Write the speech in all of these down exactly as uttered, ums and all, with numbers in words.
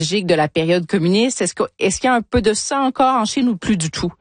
de la période communiste. Est-ce que, est-ce qu'il y a un peu de ça encore en Chine ou plus du tout?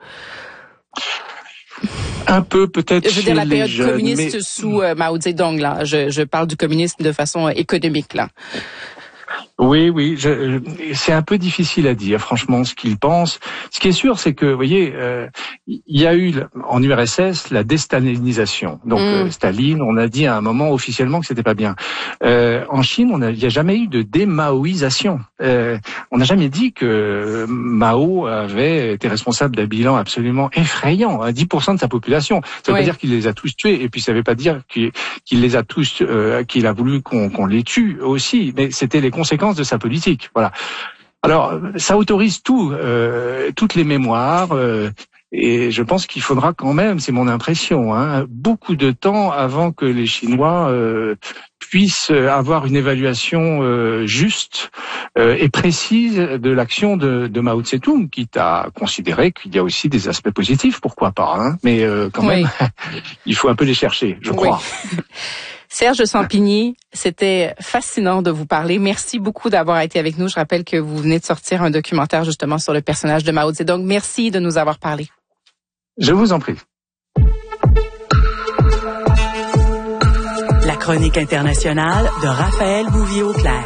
Un peu peut-être. Je veux dire la période jeunes, communiste mais... sous euh, Mao Zedong, là. Je, je parle du communisme de façon euh, économique, là. Oui, oui, je, c'est un peu difficile à dire, franchement, ce qu'ils pensent. Ce qui est sûr, c'est que, vous voyez, euh, il y a eu en U R S S la déstalinisation. Donc, mm. euh, Staline, on a dit à un moment officiellement que c'était pas bien. Euh, en Chine, on a, il n'y a jamais eu de démaoïsation. Euh, on n'a jamais dit que Mao avait été responsable d'un bilan absolument effrayant, à dix pour cent de sa population. Ça veut oui. pas dire qu'il les a tous tués, et puis ça veut pas dire qu'il, qu'il les a tous, euh, qu'il a voulu qu'on, qu'on les tue aussi, mais c'était les conséquences de sa politique. Voilà. Alors, ça autorise tout, euh, toutes les mémoires, euh, et je pense qu'il faudra quand même, c'est mon impression, hein, beaucoup de temps avant que les Chinois euh, puissent avoir une évaluation euh, juste euh, et précise de l'action de, de Mao Tse-tung, quitte à considérer qu'il y a aussi des aspects positifs, pourquoi pas, hein, mais euh, quand oui. même, il faut un peu les chercher, je crois. Oui. Serge Sampigny, c'était fascinant de vous parler. Merci beaucoup d'avoir été avec nous. Je rappelle que vous venez de sortir un documentaire justement sur le personnage de Mao Zedong. Merci de nous avoir parlé. Je vous en prie. La chronique internationale de Raphaël Bouvier-Auclair.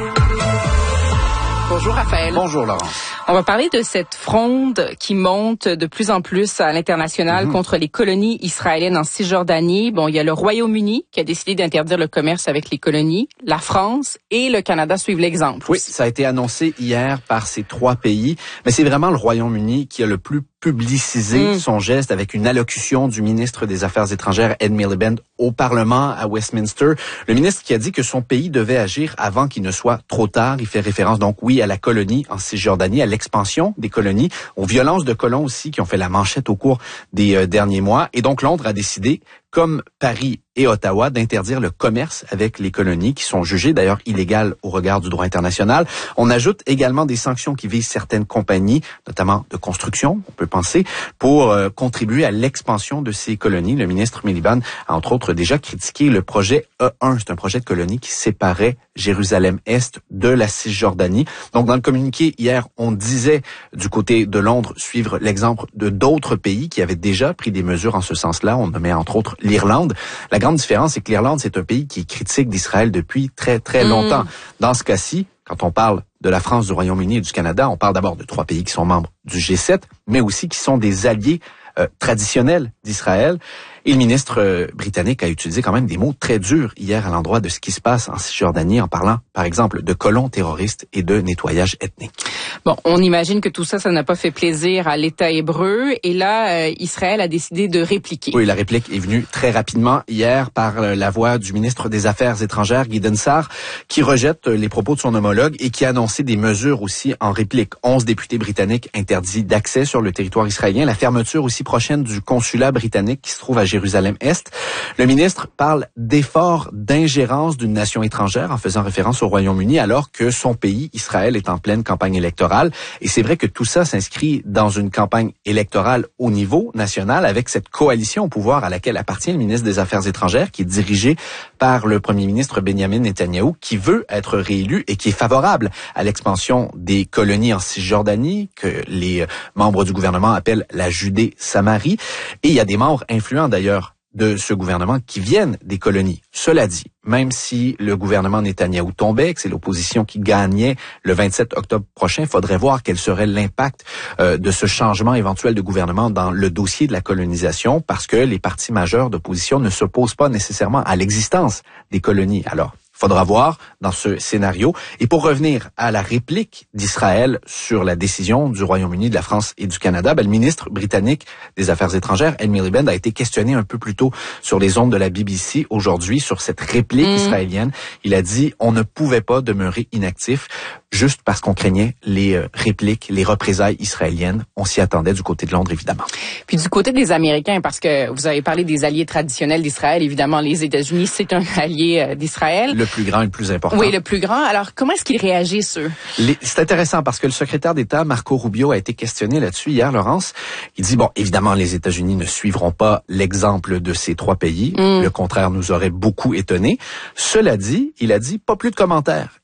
Bonjour Raphaël. Bonjour Laurent. On va parler de cette fronde qui monte de plus en plus à l'international mmh. contre les colonies israéliennes en Cisjordanie. Bon, il y a le Royaume-Uni qui a décidé d'interdire le commerce avec les colonies. La France et le Canada suivent l'exemple. Oui, ça a été annoncé hier par ces trois pays. Mais c'est vraiment le Royaume-Uni qui a le plus publicisé mmh. son geste avec une allocution du ministre des Affaires étrangères Ed Miliband au Parlement à Westminster. Le ministre qui a dit que son pays devait agir avant qu'il ne soit trop tard. Il fait référence donc, oui, à la colonie en Cisjordanie, à l'expansion des colonies, aux violences de colons aussi qui ont fait la manchette au cours des euh, derniers mois. Et donc Londres a décidé, comme Paris et Ottawa, d'interdire le commerce avec les colonies qui sont jugées d'ailleurs illégales au regard du droit international. On ajoute également des sanctions qui visent certaines compagnies, notamment de construction, on peut penser, pour euh, contribuer à l'expansion de ces colonies. Le ministre Miliband a entre autres déjà critiqué le projet E un. C'est un projet de colonie qui séparait Jérusalem-Est de la Cisjordanie. Donc dans le communiqué hier, on disait du côté de Londres suivre l'exemple de d'autres pays qui avaient déjà pris des mesures en ce sens-là. On nommait entre autres l'Irlande. La grande différence, c'est que l'Irlande, c'est un pays qui est critique d'Israël depuis très, très longtemps. Mmh. Dans ce cas-ci, quand on parle de la France, du Royaume-Uni et du Canada, on parle d'abord de trois pays qui sont membres du G sept, mais aussi qui sont des alliés euh, traditionnels d'Israël. Et le ministre euh, britannique a utilisé quand même des mots très durs hier à l'endroit de ce qui se passe en Cisjordanie, en parlant, par exemple, de colons terroristes et de nettoyage ethnique. Bon, on imagine que tout ça, ça n'a pas fait plaisir à l'État hébreu. Et là, euh, Israël a décidé de répliquer. Oui, la réplique est venue très rapidement hier par euh, la voix du ministre des Affaires étrangères, Gideon Sa'ar, qui rejette euh, les propos de son homologue et qui a annoncé des mesures aussi en réplique. Onze députés britanniques interdits d'accès sur le territoire israélien. La fermeture aussi prochaine du consulat britannique qui se trouve à Jérusalem-Est. Le ministre parle d'efforts d'ingérence d'une nation étrangère en faisant référence au Royaume-Uni alors que son pays, Israël, est en pleine campagne électorale. Et c'est vrai que tout ça s'inscrit dans une campagne électorale au niveau national avec cette coalition au pouvoir à laquelle appartient le ministre des Affaires étrangères qui est dirigé par le premier ministre Benjamin Netanyahou qui veut être réélu et qui est favorable à l'expansion des colonies en Cisjordanie que les membres du gouvernement appellent la Judée-Samarie. Et il y a des membres influents d'ailleurs de ce gouvernement qui viennent des colonies. Cela dit, même si le gouvernement Netanyahou tombait, que c'est l'opposition qui gagnait le vingt-sept octobre prochain, il faudrait voir quel serait l'impact euh, de ce changement éventuel de gouvernement dans le dossier de la colonisation, parce que les partis majeurs d'opposition ne s'opposent pas nécessairement à l'existence des colonies. Alors, faudra voir dans ce scénario. Et pour revenir à la réplique d'Israël sur la décision du Royaume-Uni, de la France et du Canada, ben, le ministre britannique des Affaires étrangères, Ed Miliband, a été questionné un peu plus tôt sur les ondes de la B B C aujourd'hui sur cette réplique mmh. israélienne. Il a dit on ne pouvait pas demeurer inactif juste parce qu'on craignait les euh, répliques, les représailles israéliennes. On s'y attendait du côté de Londres, évidemment. Puis du côté des Américains, parce que vous avez parlé des alliés traditionnels d'Israël, évidemment, les États-Unis, c'est un allié euh, d'Israël. Le plus grand et le plus important. Oui, le plus grand. Alors, comment est-ce qu'ils réagissent, eux? Les, c'est intéressant parce que le secrétaire d'État, Marco Rubio, a été questionné là-dessus hier, Laurence. Il dit, bon, évidemment, les États-Unis ne suivront pas l'exemple de ces trois pays. Mm. Le contraire nous aurait beaucoup étonné. Cela dit, il a dit, pas plus de commentaires.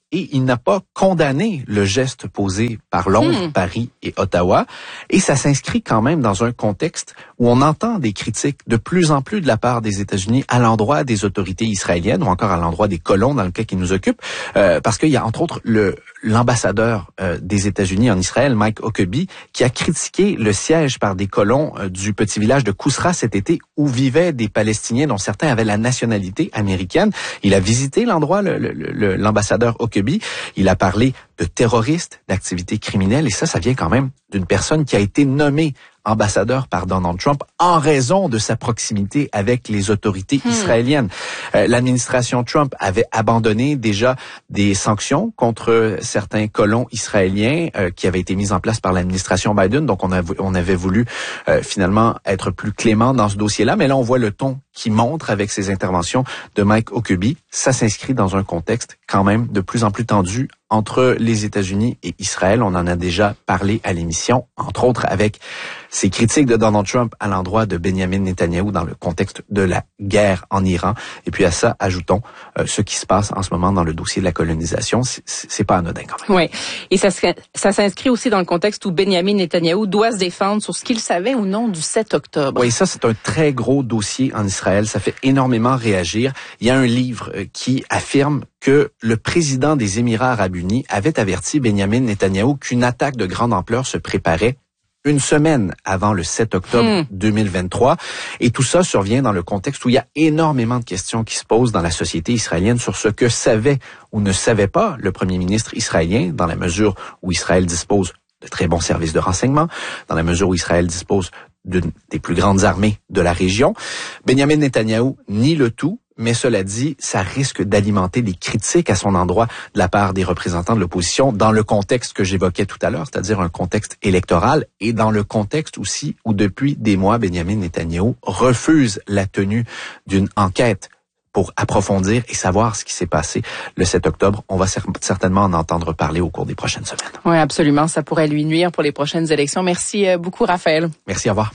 et il n'a pas condamné le geste posé par Londres, mmh. Paris et Ottawa. Et ça s'inscrit quand même dans un contexte où on entend des critiques de plus en plus de la part des États-Unis à l'endroit des autorités israéliennes ou encore à l'endroit des colons dans le cas qui nous occupe, euh, parce qu'il y a entre autres le l'ambassadeur euh, des États-Unis en Israël, Mike Huckabee, qui a critiqué le siège par des colons euh, du petit village de Kousra cet été où vivaient des Palestiniens dont certains avaient la nationalité américaine. Il a visité l'endroit, le, le, le, l'ambassadeur Huckabee. Il a parlé de terroristes, d'activités criminelles, et ça, ça vient quand même d'une personne qui a été nommée ambassadeur par Donald Trump en raison de sa proximité avec les autorités hmm. israéliennes. Euh, l'administration Trump avait abandonné déjà des sanctions contre certains colons israéliens euh, qui avaient été mises en place par l'administration Biden. Donc, on, a, on avait voulu euh, finalement être plus clément dans ce dossier-là. Mais là, on voit le ton qui montre avec ces interventions de Mike Huckabee. Ça s'inscrit dans un contexte quand même de plus en plus tendu entre les États-Unis et Israël. On en a déjà parlé à l'émission, entre autres avec ces critiques de Donald Trump à l'endroit de Benjamin Netanyahou dans le contexte de la guerre en Iran. Et puis à ça, ajoutons euh, ce qui se passe en ce moment dans le dossier de la colonisation. C'est, c'est pas anodin quand même. Oui, et ça, ça s'inscrit aussi dans le contexte où Benjamin Netanyahou doit se défendre sur ce qu'il savait ou non du sept octobre. Oui, ça c'est un très gros dossier en Israël. Ça fait énormément réagir. Il y a un livre euh, qui affirme que le président des Émirats arabes unis avait averti Benjamin Netanyahou qu'une attaque de grande ampleur se préparait une semaine avant le sept octobre mmh. deux mille vingt-trois. Et tout ça survient dans le contexte où il y a énormément de questions qui se posent dans la société israélienne sur ce que savait ou ne savait pas le premier ministre israélien, dans la mesure où Israël dispose de très bons services de renseignement, dans la mesure où Israël dispose d'une des plus grandes armées de la région. Benjamin Netanyahou nie le tout. Mais cela dit, ça risque d'alimenter des critiques à son endroit de la part des représentants de l'opposition dans le contexte que j'évoquais tout à l'heure, c'est-à-dire un contexte électoral et dans le contexte aussi où depuis des mois, Benjamin Netanyahou refuse la tenue d'une enquête pour approfondir et savoir ce qui s'est passé le sept octobre. On va certainement en entendre parler au cours des prochaines semaines. Oui, absolument. Ça pourrait lui nuire pour les prochaines élections. Merci beaucoup, Raphaël. Merci, au revoir.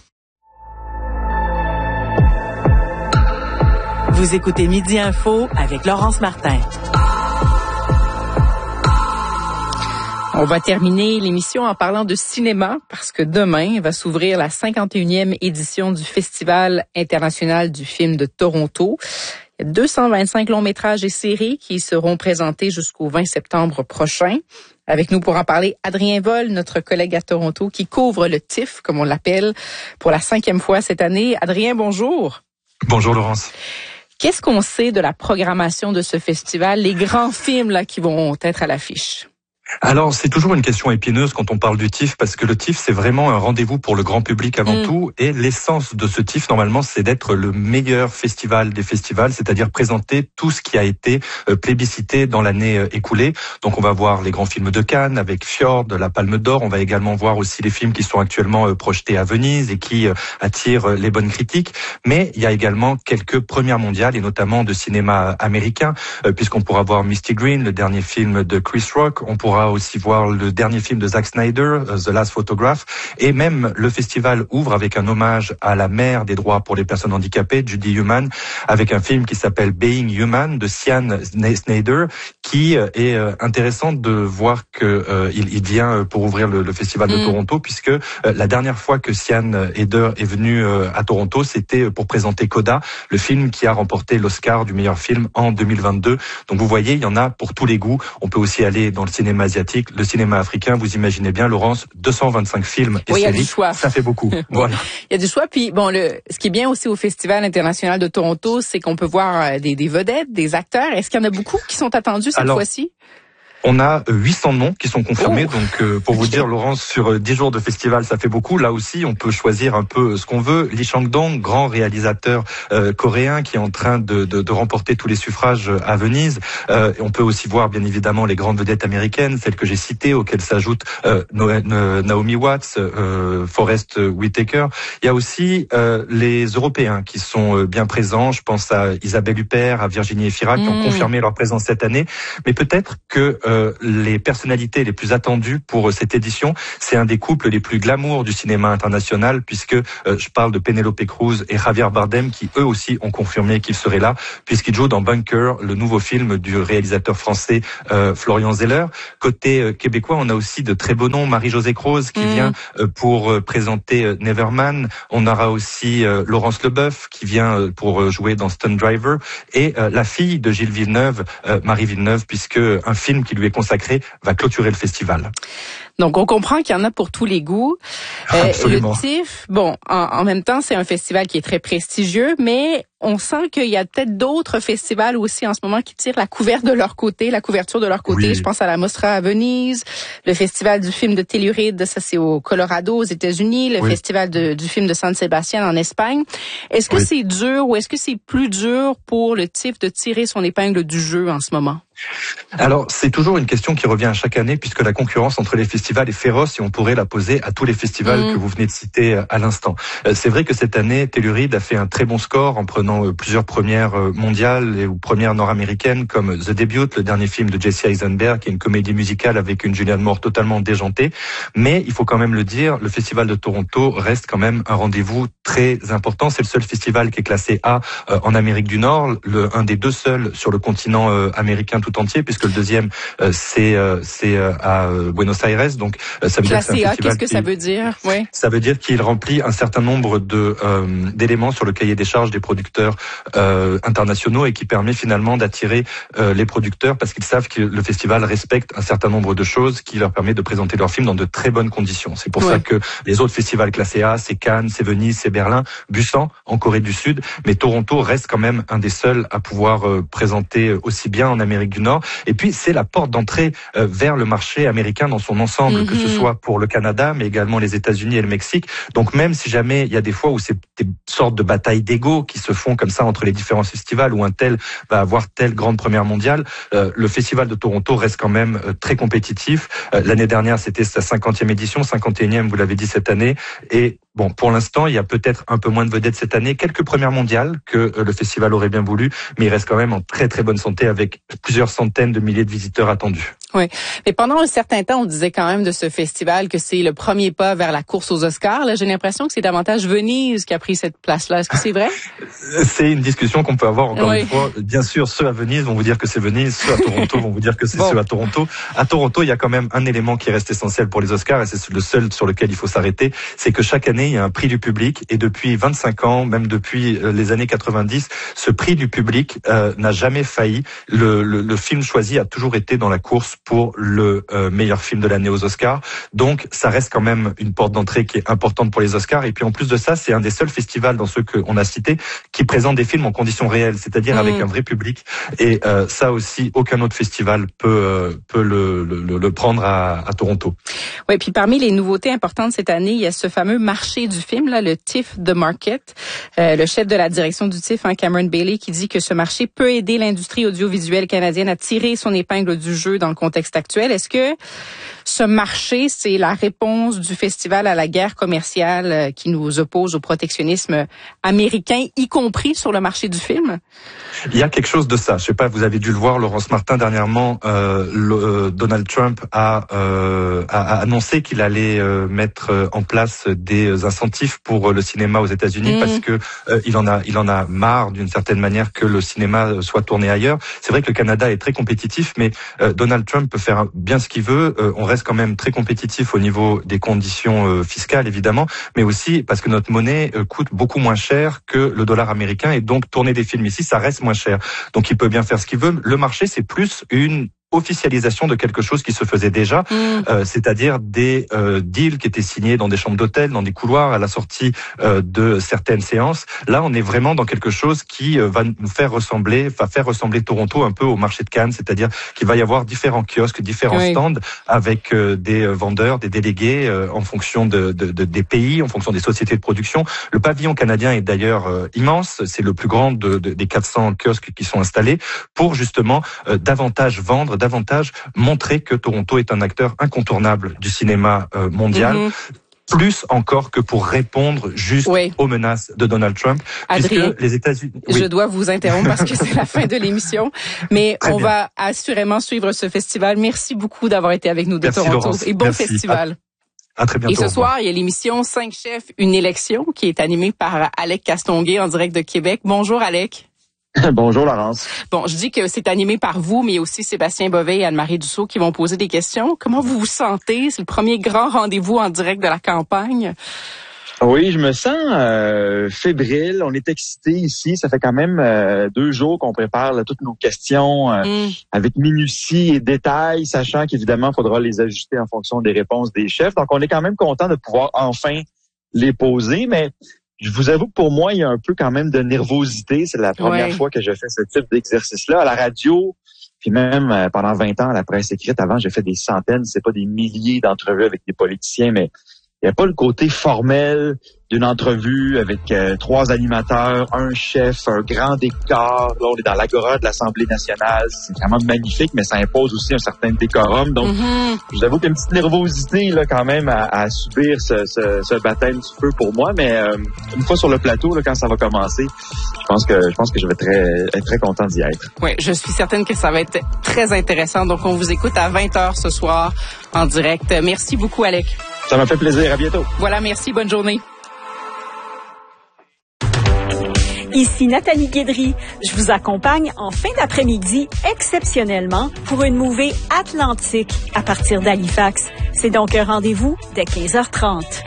Vous écoutez Midi Info avec Laurence Martin. On va terminer l'émission en parlant de cinéma parce que demain va s'ouvrir la cinquante et unième édition du Festival international du film de Toronto. Il y a deux cent vingt-cinq longs métrages et séries qui seront présentés jusqu'au vingt septembre prochain. Avec nous pour en parler, Adrien Vol, notre collègue à Toronto qui couvre le T I F, comme on l'appelle, pour la cinquième fois cette année. Adrien, bonjour. Bonjour Laurence. Qu'est-ce qu'on sait de la programmation de ce festival, les grands films là qui vont être à l'affiche? Alors, c'est toujours une question épineuse quand on parle du T I F, parce que le T I F, c'est vraiment un rendez-vous pour le grand public avant mmh. tout, et l'essence de ce T I F, normalement, c'est d'être le meilleur festival des festivals, c'est-à-dire présenter tout ce qui a été plébiscité dans l'année écoulée. Donc, on va voir les grands films de Cannes, avec Fjord, la Palme d'Or, on va également voir aussi les films qui sont actuellement projetés à Venise et qui attirent les bonnes critiques, mais il y a également quelques premières mondiales, et notamment de cinéma américain, puisqu'on pourra voir Misty Green, le dernier film de Chris Rock, on pourra aussi voir le dernier film de Zack Snyder, The Last Photograph, et même le festival ouvre avec un hommage à la mère des droits pour les personnes handicapées, Judy Heumann, avec un film qui s'appelle Being Human de Sian Snyder, qui est intéressant de voir que euh, il, il vient pour ouvrir le, le festival de mmh. Toronto, puisque euh, la dernière fois que Sian Snyder est venu euh, à Toronto, c'était pour présenter Coda, le film qui a remporté l'Oscar du meilleur film en deux mille vingt-deux. Donc vous voyez, il y en a pour tous les goûts. On peut aussi aller dans le cinéma asiatique, le cinéma africain. Vous imaginez bien, Laurence, deux cent vingt-cinq films et oui, séries. Il y a du choix. Ça fait beaucoup. Voilà. Il y a du choix. Puis bon, le, ce qui est bien aussi au Festival international de Toronto, c'est qu'on peut voir des, des vedettes, des acteurs. Est-ce qu'il y en a beaucoup qui sont attendus cette Alors, fois-ci? On a huit cents noms qui sont confirmés, oh. donc euh, pour vous dire, Laurence, sur dix jours de festival, ça fait beaucoup. Là aussi, on peut choisir un peu ce qu'on veut. Lee Chang-dong, grand réalisateur euh, coréen qui est en train de, de, de remporter tous les suffrages à Venise. Euh, on peut aussi voir, bien évidemment, les grandes vedettes américaines, celles que j'ai citées, auxquelles s'ajoutent euh, Naomi Watts, euh, Forest Whitaker. Il y a aussi euh, les Européens qui sont bien présents. Je pense à Isabelle Huppert, à Virginie Efira, qui mmh. ont confirmé leur présence cette année. Mais peut-être que euh, euh, les personnalités les plus attendues pour euh, cette édition. C'est un des couples les plus glamour du cinéma international, puisque euh, je parle de Penélope Cruz et Javier Bardem, qui eux aussi ont confirmé qu'ils seraient là, puisqu'ils jouent dans Bunker, le nouveau film du réalisateur français euh, Florian Zeller. Côté euh, québécois, on a aussi de très beaux noms. Marie-Josée Croze qui mmh. vient euh, pour euh, présenter euh, Neverman. On aura aussi euh, Laurence Leboeuf qui vient euh, pour euh, jouer dans Stunt Driver, et euh, la fille de Gilles Villeneuve, euh, Marie Villeneuve, puisque un film qui lui est consacré va clôturer le festival. Donc, on comprend qu'il y en a pour tous les goûts. Euh, Absolument. Le TIFF, bon, en, en même temps, c'est un festival qui est très prestigieux, mais on sent qu'il y a peut-être d'autres festivals aussi en ce moment qui tirent la couverture de leur côté, la couverture de leur côté. Oui. Je pense à la Mostra à Venise, le festival du film de Telluride, ça c'est au Colorado, aux États-Unis, le oui. festival de, du film de San Sebastian en Espagne. Est-ce que oui. c'est dur ou est-ce que c'est plus dur pour le TIFF de tirer son épingle du jeu en ce moment? Alors, c'est toujours une question qui revient à chaque année, puisque la concurrence entre les festivals est féroce, et on pourrait la poser à tous les festivals mmh. que vous venez de citer à l'instant. C'est vrai que cette année, Telluride a fait un très bon score en prenant plusieurs premières mondiales et ou premières nord-américaines, comme The Debut, le dernier film de Jesse Eisenberg, qui est une comédie musicale avec une Julianne Moore totalement déjantée. Mais il faut quand même le dire, le Festival de Toronto reste quand même un rendez-vous très important. C'est le seul festival qui est classé A euh, en Amérique du Nord, le, un des deux seuls sur le continent euh, américain tout entier, puisque le deuxième euh, c'est euh, c'est euh, à euh, Buenos Aires. Donc euh, ça veut classé dire que c'est un A, festival qu'est-ce que qui, ça veut dire? Oui. Ça veut dire qu'il remplit un certain nombre de euh, d'éléments sur le cahier des charges des producteurs euh, internationaux, et qui permet finalement d'attirer euh, les producteurs, parce qu'ils savent que le festival respecte un certain nombre de choses qui leur permet de présenter leurs films dans de très bonnes conditions. C'est pour ouais. ça que les autres festivals classés A, c'est Cannes, c'est Venise, c'est Berlin, Busan en Corée du Sud, mais Toronto reste quand même un des seuls à pouvoir euh, présenter aussi bien en Amérique du Nord. Et puis c'est la porte d'entrée euh, vers le marché américain dans son ensemble, mm-hmm. que ce soit pour le Canada, mais également les États-Unis et le Mexique. Donc même si jamais il y a des fois où c'est des sortes de batailles d'ego qui se font comme ça entre les différents festivals, où un tel va avoir telle grande première mondiale, euh, le Festival de Toronto reste quand même euh, très compétitif. Euh, l'année dernière, c'était sa cinquantième édition, cinquante et unième, vous l'avez dit cette année, et bon, pour l'instant, il y a peut-être un peu moins de vedettes cette année, quelques premières mondiales que le festival aurait bien voulu, mais il reste quand même en très très bonne santé avec plusieurs centaines de milliers de visiteurs attendus. Oui, mais pendant un certain temps, on disait quand même de ce festival que c'est le premier pas vers la course aux Oscars. Là, j'ai l'impression que c'est davantage Venise qui a pris cette place-là. Est-ce que c'est vrai? C'est une discussion qu'on peut avoir encore oui. une fois. Bien sûr, ceux à Venise vont vous dire que c'est Venise, ceux à Toronto vont vous dire que c'est bon. ceux à Toronto. À Toronto, il y a quand même un élément qui reste essentiel pour les Oscars, et c'est le seul sur lequel il faut s'arrêter, c'est que chaque année, il y a un prix du public, et depuis vingt-cinq ans, même depuis les années quatre-vingt-dix, ce prix du public euh, n'a jamais failli. Le, le, le film choisi a toujours été dans la course pour le euh, meilleur film de l'année aux Oscars. Donc, ça reste quand même une porte d'entrée qui est importante pour les Oscars. Et puis, en plus de ça, c'est un des seuls festivals dans ceux qu'on a cités qui présente des films en conditions réelles, c'est-à-dire mmh. avec un vrai public. Et euh, ça aussi, aucun autre festival peut euh, peut le, le, le prendre à, à Toronto. Oui, puis parmi les nouveautés importantes cette année, il y a ce fameux marché du film, là, le TIFF The Market. Euh, le chef de la direction du TIFF, hein, Cameron Bailey, qui dit que ce marché peut aider l'industrie audiovisuelle canadienne à tirer son épingle du jeu dans le contexte actuel. Est-ce que ce marché, c'est la réponse du festival à la guerre commerciale qui nous oppose au protectionnisme américain, y compris sur le marché du film? Il y a quelque chose de ça. Je sais pas, vous avez dû le voir, Laurence Martin, dernièrement, euh, le, euh, Donald Trump a, euh, a, a annoncé qu'il allait euh, mettre en place des incentives pour le cinéma aux États-Unis mmh. parce que euh, il en a, il en a marre d'une certaine manière que le cinéma soit tourné ailleurs. C'est vrai que le Canada est très compétitif, mais euh, Donald Trump peut faire bien ce qu'il veut. Euh, on reste quand même très compétitif au niveau des conditions euh, fiscales, évidemment, mais aussi parce que notre monnaie euh, coûte beaucoup moins cher que le dollar américain, et donc tourner des films ici, ça reste moins cher. Donc il peut bien faire ce qu'il veut. Le marché, c'est plus une officialisation de quelque chose qui se faisait déjà, mmh. euh, c'est-à-dire des euh, deals qui étaient signés dans des chambres d'hôtel, dans des couloirs, à la sortie euh, de certaines séances. Là, on est vraiment dans quelque chose qui euh, va nous faire ressembler, va faire ressembler Toronto un peu au marché de Cannes, c'est-à-dire qu'il va y avoir différents kiosques, différents oui. stands avec euh, des vendeurs, des délégués euh, en fonction de, de, de, des pays, en fonction des sociétés de production. Le pavillon canadien est d'ailleurs euh, immense, c'est le plus grand de, de, des quatre cents kiosques qui sont installés pour justement euh, davantage vendre, davantage montrer que Toronto est un acteur incontournable du cinéma euh, mondial. Mmh. plus encore que pour répondre juste oui. aux menaces de Donald Trump. Adrien, puisque les États-Unis... Oui. Je dois vous interrompre parce que c'est la fin de l'émission, mais Très on bien. va assurément suivre ce festival. Merci beaucoup d'avoir été avec nous de Merci, Toronto Laurence. et bon Merci. festival. À, à très bientôt. Et ce soir, il y a l'émission Cinq chefs, une élection qui est animée par Alec Castonguay en direct de Québec. Bonjour Alec. Bonjour Laurence. Bon, je dis que c'est animé par vous, mais aussi Sébastien Bovet et Anne-Marie Dussault qui vont poser des questions. Comment vous vous sentez? C'est le premier grand rendez-vous en direct de la campagne. Oui, je me sens euh, fébrile. On est excités ici. Ça fait quand même euh, deux jours qu'on prépare là, toutes nos questions euh, mm. avec minutie et détail, sachant qu'évidemment, il faudra les ajuster en fonction des réponses des chefs. Donc, on est quand même content de pouvoir enfin les poser, mais je vous avoue que pour moi, il y a un peu quand même de nervosité. C'est la première ouais. fois que je fais ce type d'exercice-là. À la radio, puis même euh, pendant vingt ans, à la presse écrite, avant, j'ai fait des centaines, c'est pas des milliers d'entrevues avec des politiciens, mais il n'y a pas le côté formel d'une entrevue avec euh, trois animateurs, un chef, un grand décor. Là, on est dans l'agora de l'Assemblée nationale. C'est vraiment magnifique, mais ça impose aussi un certain décorum. Donc, mm-hmm. je vous avoue qu'il y a une petite nervosité là quand même à, à subir ce, ce, ce baptême du feu pour moi. Mais euh, une fois sur le plateau, là, quand ça va commencer, je pense que je pense que je vais très, être très content d'y être. Oui, je suis certaine que ça va être très intéressant. Donc, on vous écoute à vingt heures ce soir en direct. Merci beaucoup, Alec. Ça m'a fait plaisir. À bientôt. Voilà, merci. Bonne journée. Ici Nathalie Guédry. Je vous accompagne en fin d'après-midi exceptionnellement pour une mouvée atlantique à partir d'Halifax. C'est donc un rendez-vous dès quinze heures trente.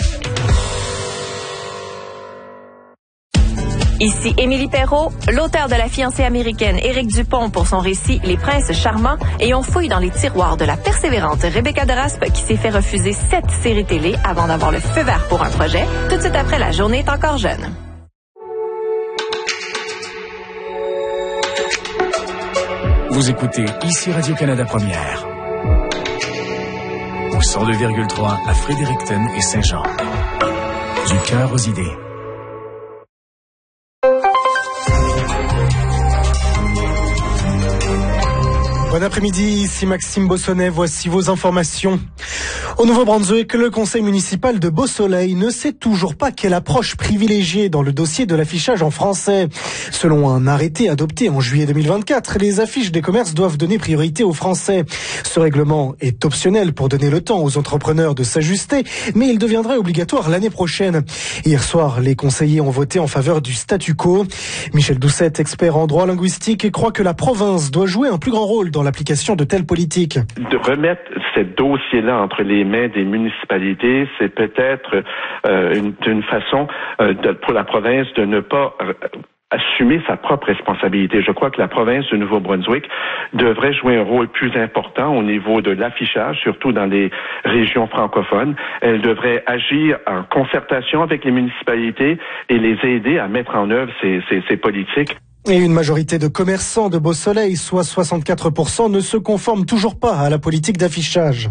Ici Émilie Perrault, l'auteur de La fiancée américaine Éric Dupont pour son récit Les princes charmants, et on fouille dans les tiroirs de la persévérante Rebecca Deraspe qui s'est fait refuser sept séries télé avant d'avoir le feu vert pour un projet. Tout de suite après, La journée est encore jeune. Vous écoutez ici Radio-Canada Première. Au cent deux virgule trois à Fredericton et Saint-Jean. Du cœur aux idées. Bon après-midi, ici Maxime Bossonnet, voici vos informations. Au Nouveau-Brunswick, le conseil municipal de Beau-Soleil ne sait toujours pas quelle approche privilégier dans le dossier de l'affichage en français. Selon un arrêté adopté en juillet deux mille vingt-quatre, les affiches des commerces doivent donner priorité aux Français. Ce règlement est optionnel pour donner le temps aux entrepreneurs de s'ajuster, mais il deviendra obligatoire l'année prochaine. Hier soir, les conseillers ont voté en faveur du statu quo. Michel Doucette, expert en droit linguistique, croit que la province doit jouer un plus grand rôle dans l'application de telles politiques. De remettre ces dossiers-là entre les mains des municipalités, c'est peut-être euh, une, une façon euh, de, pour la province de ne pas euh, assumer sa propre responsabilité. Je crois que la province du Nouveau-Brunswick devrait jouer un rôle plus important au niveau de l'affichage, surtout dans les régions francophones. Elle devrait agir en concertation avec les municipalités et les aider à mettre en œuvre ces, ces, ces politiques. Et une majorité de commerçants de Beau-Soleil, soit soixante-quatre pour cent, ne se conforment toujours pas à la politique d'affichage.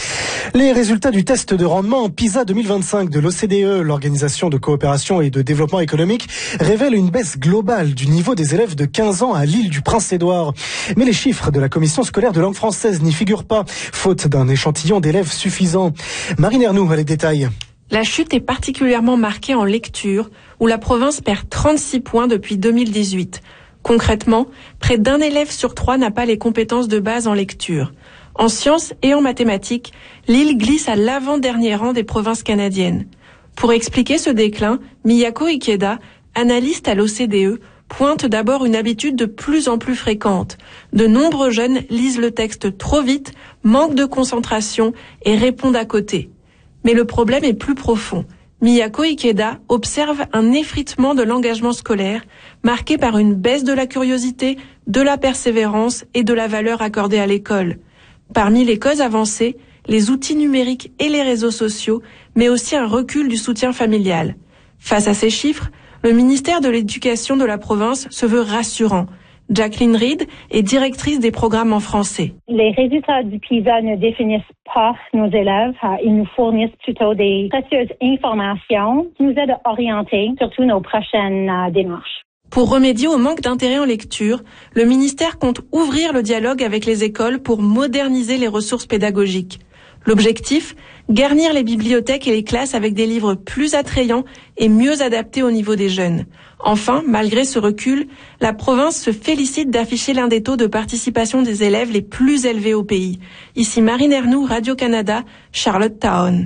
Les résultats du test de rendement PISA deux mille vingt-cinq de l'O C D E, l'Organisation de coopération et de développement économique, révèlent une baisse globale du niveau des élèves de quinze ans à l'île du Prince-Édouard. Mais les chiffres de la Commission scolaire de langue française n'y figurent pas, faute d'un échantillon d'élèves suffisant. Marine Ernoux a les détails. La chute est particulièrement marquée en lecture, où la province perd trente-six points depuis deux mille dix-huit. Concrètement, près d'un élève sur trois n'a pas les compétences de base en lecture. En sciences et en mathématiques, l'île glisse à l'avant-dernier rang des provinces canadiennes. Pour expliquer ce déclin, Miyako Ikeda, analyste à l'O C D E, pointe d'abord une habitude de plus en plus fréquente. De nombreux jeunes lisent le texte trop vite, manquent de concentration et répondent à côté. Mais le problème est plus profond. Miyako Ikeda observe un effritement de l'engagement scolaire, marqué par une baisse de la curiosité, de la persévérance et de la valeur accordée à l'école. Parmi les causes avancées, les outils numériques et les réseaux sociaux, mais aussi un recul du soutien familial. Face à ces chiffres, le ministère de l'Éducation de la province se veut rassurant. Jacqueline Reed est directrice des programmes en français. Les résultats du PISA ne définissent pas nos élèves. Ils nous fournissent plutôt des précieuses informations qui nous aident à orienter surtout nos prochaines démarches. Pour remédier au manque d'intérêt en lecture, le ministère compte ouvrir le dialogue avec les écoles pour moderniser les ressources pédagogiques. L'objectif, garnir les bibliothèques et les classes avec des livres plus attrayants et mieux adaptés au niveau des jeunes. Enfin, malgré ce recul, la province se félicite d'afficher l'un des taux de participation des élèves les plus élevés au pays. Ici Marine Ernoux, Radio-Canada, Charlottetown.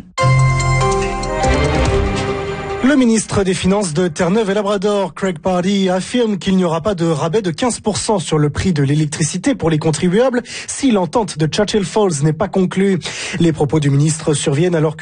Le ministre des Finances de Terre-Neuve et Labrador, Craig Pardee, affirme qu'il n'y aura pas de rabais de quinze pour cent sur le prix de l'électricité pour les contribuables si l'entente de Churchill Falls n'est pas conclue. Les propos du ministre surviennent alors que